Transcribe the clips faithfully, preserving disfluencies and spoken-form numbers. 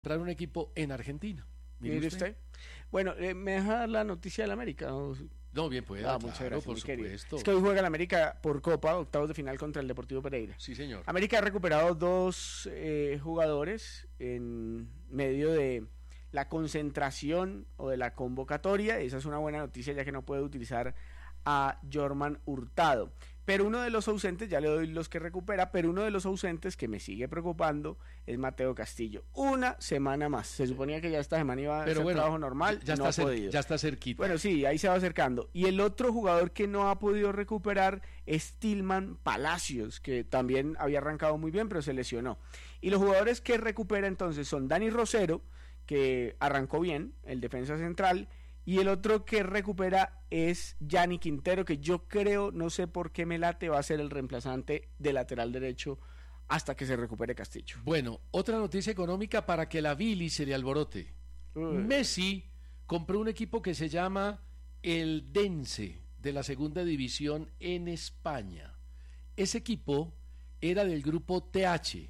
comprar un equipo en Argentina. Mire, Mire usted. usted. Bueno, eh, ¿me deja dar la noticia del América? ¿O? No, bien puede. Ah, claro, muchas gracias, por supuesto. Es que hoy juega el América por Copa, octavos de final contra el Deportivo Pereira. Sí, señor. América ha recuperado dos eh, jugadores en medio de la concentración o de la convocatoria. Esa es una buena noticia, ya que no puede utilizar a Jorman Hurtado. Pero uno de los ausentes, ya le doy los que recupera, pero uno de los ausentes que me sigue preocupando es Mateo Castillo. Una semana más. Se suponía que ya esta semana iba a pero ser bueno, trabajo normal, ya, ya no está ha podido. Ya está cerquita. Bueno, sí, ahí se va acercando. Y el otro jugador que no ha podido recuperar es Tillman Palacios, que también había arrancado muy bien, pero se lesionó. Y los jugadores que recupera entonces son Dani Rosero, que arrancó bien, el defensa central, y el otro que recupera es Gianni Quintero, que yo creo, no sé por qué me late, va a ser el reemplazante de lateral derecho hasta que se recupere Castillo. Bueno, otra noticia económica para que la bilis se le alborote. Uy. Messi compró un equipo que se llama el Dense, de la segunda división en España. Ese equipo era del grupo T H,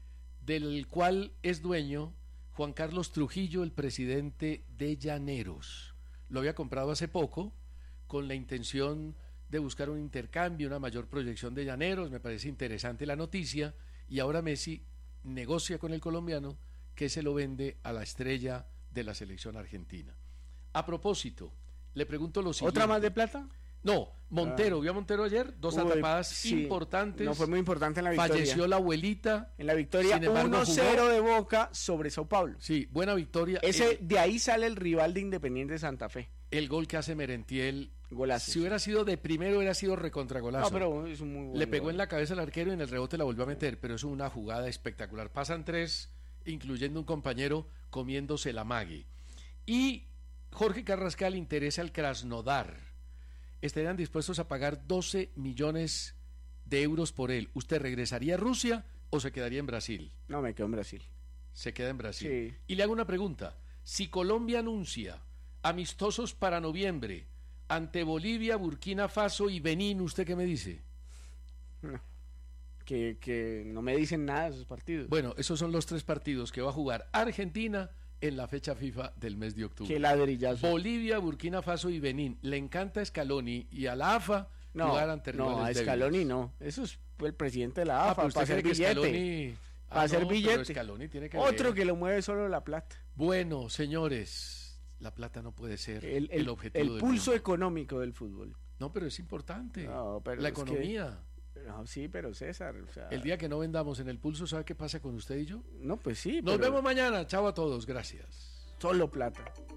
del cual es dueño Juan Carlos Trujillo, el presidente de Llaneros. Lo había comprado hace poco con la intención de buscar un intercambio, una mayor proyección de Llaneros. Me parece interesante la noticia, y ahora Messi negocia con el colombiano que se lo vende a la estrella de la selección argentina. A propósito, le pregunto lo siguiente. ¿Otra más de plata? No, Montero, ah. ¿vio a Montero ayer? Dos Uy, atapadas sí. importantes. No, fue muy importante en la victoria. Falleció la abuelita. En la victoria uno cero de Boca sobre Sao Paulo. Sí, buena victoria. Ese, el, de ahí sale el rival de Independiente Santa Fe. El gol que hace Merentiel. Golazo. Si hubiera sido de primero, hubiera sido recontragolazo. No, pero es un muy buen Le pegó gol. en la cabeza al arquero y en el rebote la volvió a meter, pero es una jugada espectacular. Pasan tres, incluyendo un compañero comiéndose la mague. Y Jorge Carrascal interesa al Krasnodar. Estarían dispuestos a pagar doce millones de euros por él. ¿Usted regresaría a Rusia o se quedaría en Brasil? No, me quedo en Brasil. Se queda en Brasil. Sí. Y le hago una pregunta. Si Colombia anuncia amistosos para noviembre ante Bolivia, Burkina Faso y Benín, ¿usted qué me dice? No. Que, que no me dicen nada de esos partidos. Bueno, esos son los tres partidos que va a jugar Argentina en la fecha FIFA del mes de octubre. Qué ladrillazo. Bolivia, Burkina Faso y Benín. Le encanta a Scaloni y a la A F A no, jugar ante rivales No, a Scaloni débiles. no. Eso es el presidente de la A F A, ah, para hacer billete. Scaloni... Para ah, hacer no, billete. Scaloni tiene que Otro ver. que lo mueve solo la plata. Bueno, señores, la plata no puede ser el, el, el objetivo el del pulso mundo. económico del fútbol. No, pero es importante. No, pero la es economía. Que... No, sí, pero César, o sea... El día que no vendamos en el pulso, ¿sabe qué pasa con usted y yo? No, pues sí. Nos pero... vemos mañana. Chao a todos. Gracias. Solo plata.